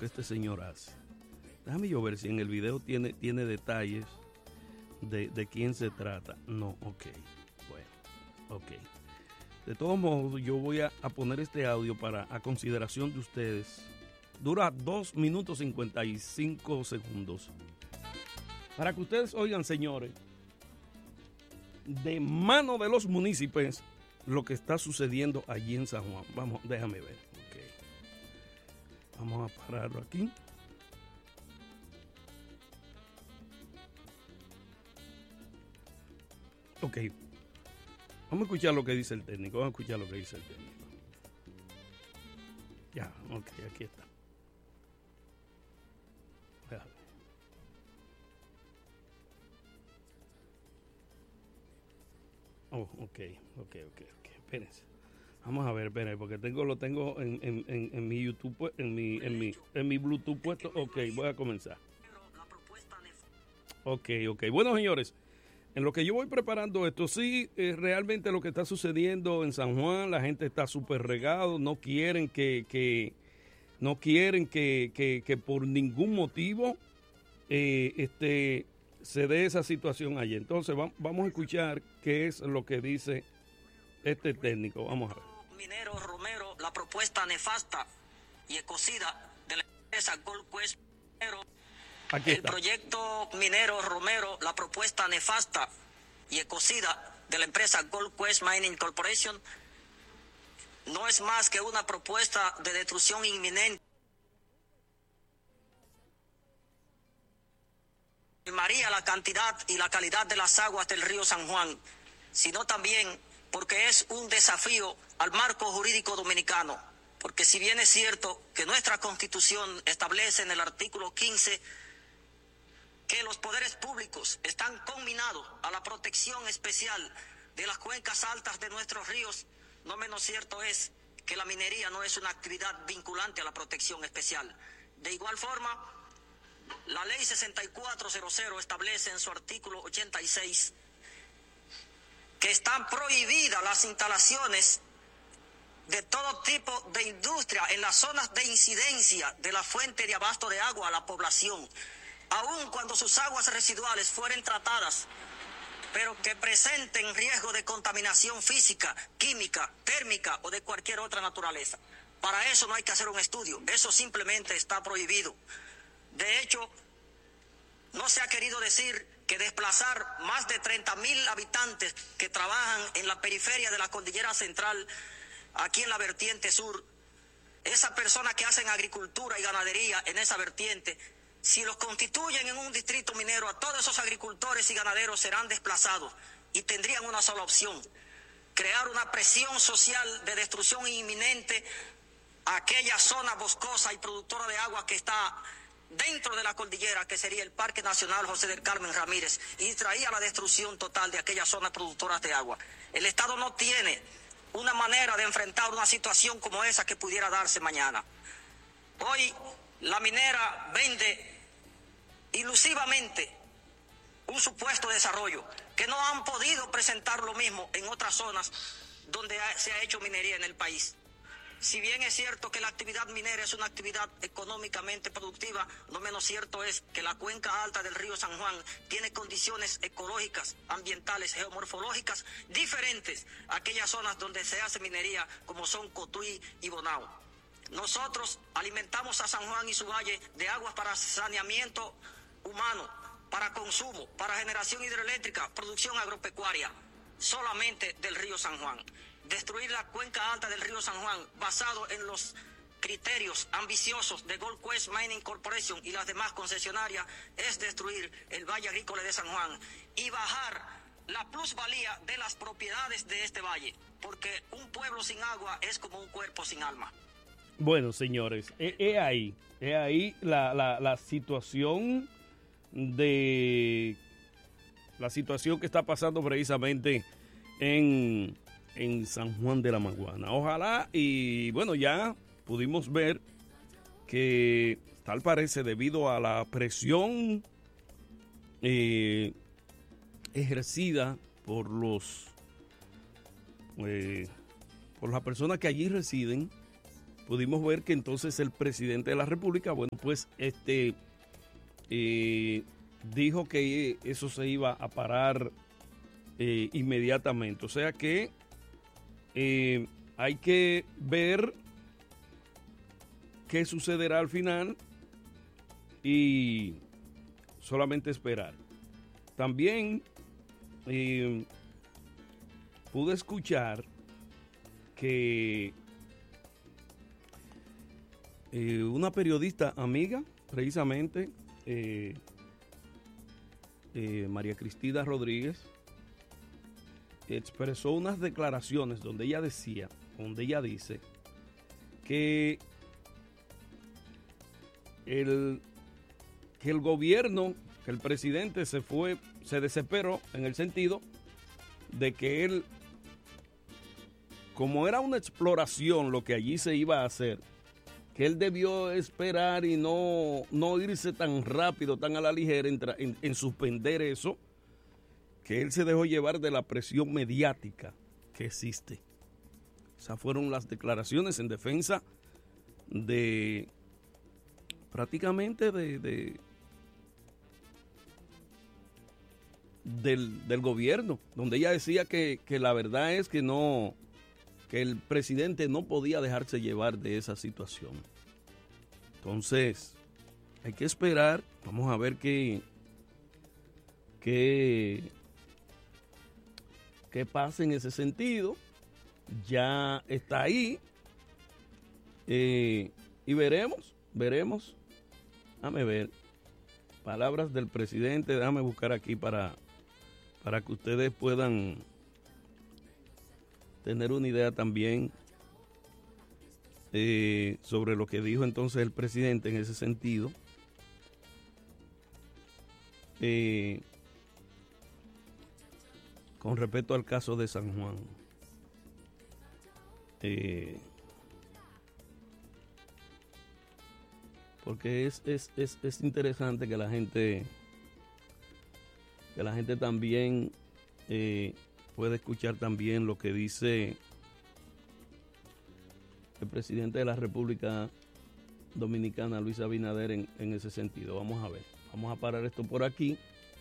que este señor hace. Déjame yo ver si en el video tiene detalles de quién se trata. No, ok. Bueno, ok. De todos modos, yo voy a poner este audio a consideración de ustedes. Dura 2 minutos 55 segundos. Para que ustedes oigan, señores, de mano de los municipios, lo que está sucediendo allí en San Juan. Vamos, déjame ver. Okay. Vamos a pararlo aquí. Ok. Vamos a escuchar lo que dice el técnico. Ya, ok, aquí está. Oh, ok. Espérense. Vamos a ver, espérense, porque lo tengo en mi YouTube, en mi Bluetooth puesto. Ok, voy a comenzar. Ok. Bueno, señores, en lo que yo voy preparando esto, sí, realmente lo que está sucediendo en San Juan, la gente está súper regado, no quieren que por ningún motivo se dé esa situación allí. Entonces vamos a escuchar qué es lo que dice este técnico. Vamos a ver. Minero Romero, la propuesta nefasta y ecocida de la empresa Gold Quest Minero. Aquí está. El proyecto Minero Romero, la propuesta nefasta y ecocida de la empresa Gold Quest Mining Corporation, no es más que una propuesta de destrucción inminente. María, la cantidad y la calidad de las aguas del río San Juan, sino también porque es un desafío al marco jurídico dominicano. Porque si bien es cierto que nuestra Constitución establece en el artículo 15 que los poderes públicos están conminados a la protección especial de las cuencas altas de nuestros ríos, no menos cierto es que la minería no es una actividad vinculante a la protección especial. De igual forma, la ley 6400 establece en su artículo 86 que están prohibidas las instalaciones de todo tipo de industria en las zonas de incidencia de la fuente de abasto de agua a la población, aun cuando sus aguas residuales fueren tratadas, pero que presenten riesgo de contaminación física, química, térmica o de cualquier otra naturaleza. Para eso no hay que hacer un estudio, eso simplemente está prohibido. De hecho, no se ha querido decir que desplazar más de 30,000 habitantes que trabajan en la periferia de la cordillera central, aquí en la vertiente sur, esas personas que hacen agricultura y ganadería en esa vertiente, si los constituyen en un distrito minero, a todos esos agricultores y ganaderos serán desplazados y tendrían una sola opción: crear una presión social de destrucción inminente a aquella zona boscosa y productora de agua que está dentro de la cordillera, que sería el Parque Nacional José del Carmen Ramírez, y traía la destrucción total de aquellas zonas productoras de agua. El Estado no tiene una manera de enfrentar una situación como esa que pudiera darse mañana. Hoy la minera vende ilusivamente un supuesto desarrollo que no han podido presentar lo mismo en otras zonas donde se ha hecho minería en el país. Si bien es cierto que la actividad minera es una actividad económicamente productiva, no menos cierto es que la cuenca alta del río San Juan tiene condiciones ecológicas, ambientales, geomorfológicas diferentes a aquellas zonas donde se hace minería, como son Cotuí y Bonao. Nosotros alimentamos a San Juan y su valle de aguas para saneamiento humano, para consumo, para generación hidroeléctrica, producción agropecuaria, solamente del río San Juan. Destruir la cuenca alta del río San Juan, basado en los criterios ambiciosos de Gold Quest Mining Corporation y las demás concesionarias, es destruir el Valle Agrícola de San Juan y bajar la plusvalía de las propiedades de este valle, porque un pueblo sin agua es como un cuerpo sin alma. Bueno, señores, es ahí la situación que está pasando precisamente en San Juan de la Maguana. Ojalá, y bueno, ya pudimos ver que tal parece, debido a la presión ejercida por las personas que allí residen, pudimos ver que entonces el presidente de la República, bueno, pues dijo que eso se iba a parar inmediatamente. O sea que hay que ver qué sucederá al final y solamente esperar. También pude escuchar que una periodista amiga, precisamente, María Cristina Rodríguez, expresó unas declaraciones donde ella dice que el gobierno, que el presidente se desesperó en el sentido de que él, como era una exploración lo que allí se iba a hacer, que él debió esperar y no irse tan rápido, tan a la ligera en suspender eso, que él se dejó llevar de la presión mediática que existe. Esas fueron las declaraciones en defensa de prácticamente del gobierno, donde ella decía que la verdad es que el presidente no podía dejarse llevar de esa situación. Entonces, hay que esperar, vamos a ver qué pasa en ese sentido. Ya está ahí y veremos. Déjame ver, palabras del presidente, déjame buscar aquí para que ustedes puedan tener una idea también sobre lo que dijo entonces el presidente en ese sentido. Con respecto al caso de San Juan. Porque es interesante que la gente también pueda escuchar también lo que dice el presidente de la República Dominicana, Luis Abinader, en ese sentido. Vamos a ver, vamos a parar esto por aquí,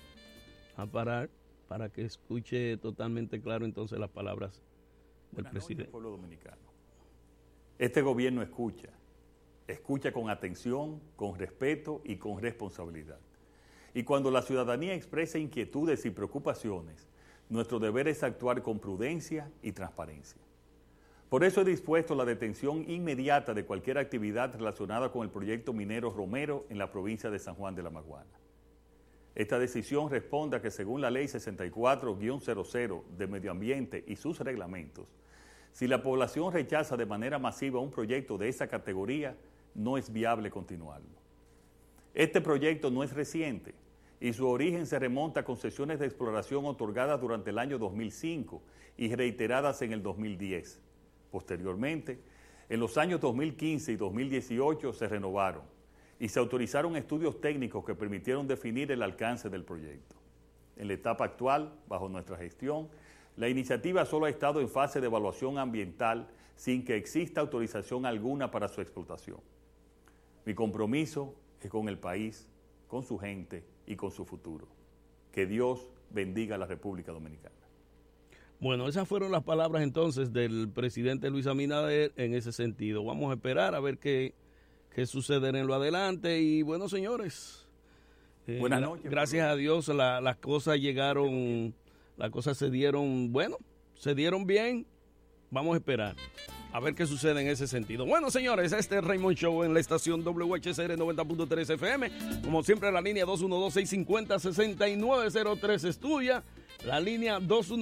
para que escuche totalmente claro entonces las palabras del presidente. Pueblo dominicano. Este gobierno escucha con atención, con respeto y con responsabilidad. Y cuando la ciudadanía expresa inquietudes y preocupaciones, nuestro deber es actuar con prudencia y transparencia. Por eso he dispuesto la detención inmediata de cualquier actividad relacionada con el proyecto minero Romero en la provincia de San Juan de la Maguana. Esta decisión responde a que según la Ley 64-00 de Medio Ambiente y sus reglamentos, si la población rechaza de manera masiva un proyecto de esa categoría, no es viable continuarlo. Este proyecto no es reciente y su origen se remonta a concesiones de exploración otorgadas durante el año 2005 y reiteradas en el 2010. Posteriormente, en los años 2015 y 2018 se renovaron y se autorizaron estudios técnicos que permitieron definir el alcance del proyecto. En la etapa actual, bajo nuestra gestión, la iniciativa solo ha estado en fase de evaluación ambiental sin que exista autorización alguna para su explotación. Mi compromiso es con el país, con su gente y con su futuro. Que Dios bendiga a la República Dominicana. Bueno, esas fueron las palabras entonces del presidente Luis Abinader en ese sentido. Vamos a esperar a ver qué sucederá en lo adelante. Y bueno, señores, buenas noches. Gracias a Dios las cosas llegaron, las cosas se dieron bien. Vamos a esperar a ver qué sucede en ese sentido. Bueno, señores, este es Raymond Show en la estación WHCR 90.3 FM. Como siempre, la línea 212-650-6903 es tuya. La línea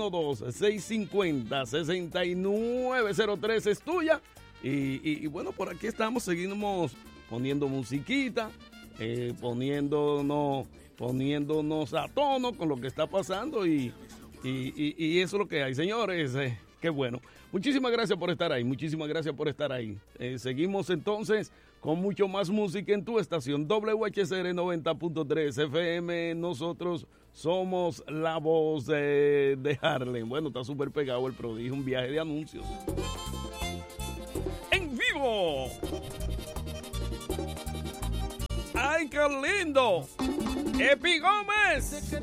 212-650-6903 es tuya. Y bueno, por aquí seguimos poniendo musiquita, poniéndonos a tono con lo que está pasando y eso es lo que hay, señores. Qué bueno. Muchísimas gracias por estar ahí. Seguimos entonces con mucho más música en tu estación WHCR 90.3 FM. Nosotros somos la voz de Harlem. Bueno, está súper pegado el prodigio, un viaje de anuncios. ¡En vivo! ¡Ay, qué lindo! ¡Epi Gómez!